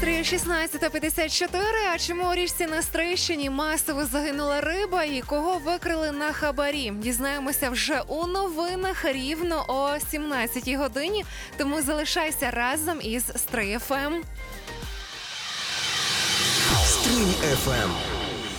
Стрій 16:54. А чому у річці на Стрийщині масово загинула риба і кого викрили на хабарі? Дізнаємося вже у новинах рівно о 17-й годині. Тому залишайся разом із Стрий ФМ. Стрий ФМ.